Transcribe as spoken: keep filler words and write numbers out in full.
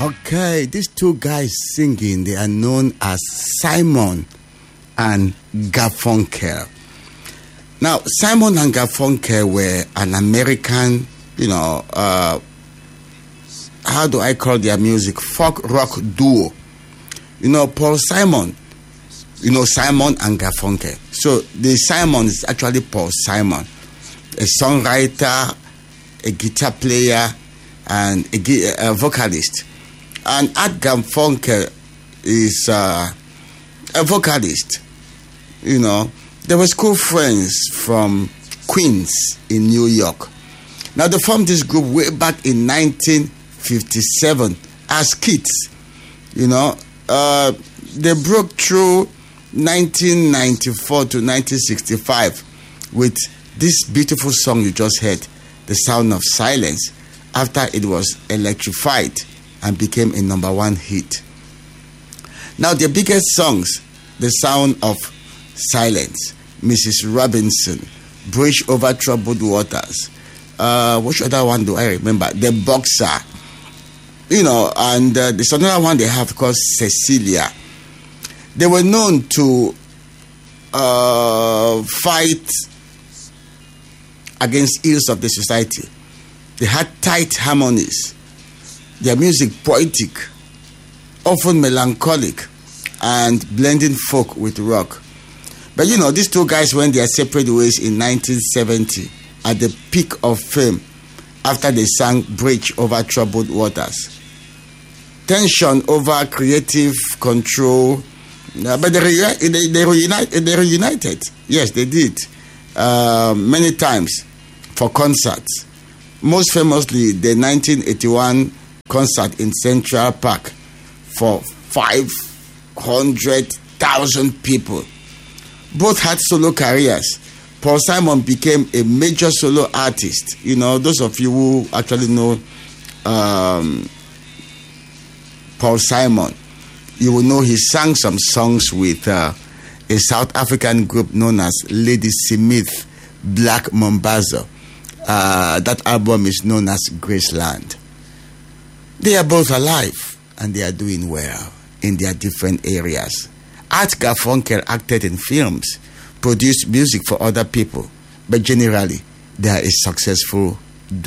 Okay, these two guys singing, they are known as Simon and Garfunkel. Now, Simon and Garfunkel were an American, you know, uh, how do I call their music? Folk rock duo. You know, Paul Simon, you know, Simon and Garfunkel. So, the Simon is actually Paul Simon, a songwriter, a guitar player, and a, a vocalist. And Art Garfunkel is uh, a vocalist. You know, they were school friends from Queens in New York. Now, they formed this group way back in nineteen fifty-seven as kids. You know, uh, they broke through nineteen ninety-four to nineteen sixty-five with this beautiful song you just heard, The Sound of Silence, after it was electrified and became a number one hit. Now, their biggest songs, The Sound of Silence, Missus Robinson, Bridge Over Troubled Waters, uh, which other one do I remember? The Boxer, you know, and uh, there's another one they have called Cecilia. They were known to uh, fight against ills of the society. They had tight harmonies. Their music poetic, often melancholic, and blending folk with rock. But you know, these two guys went their separate ways in nineteen seventy at the peak of fame after they sang Bridge Over Troubled Waters. Tension over creative control, uh, but they, re- they, they, reunited, they reunited. Yes, they did. Uh, many times for concerts. Most famously, the nineteen eighty-one concert in Central Park for five hundred thousand people. Both had solo careers. Paul Simon became a major solo artist. You know, those of you who actually know um, Paul Simon, you will know he sang some songs with uh, a South African group known as Lady Smith Black Mambazo. Uh, that album is known as Graceland. They are both alive and they are doing well in their different areas. Art Garfunkel acted in films, produced music for other people, but generally they are a successful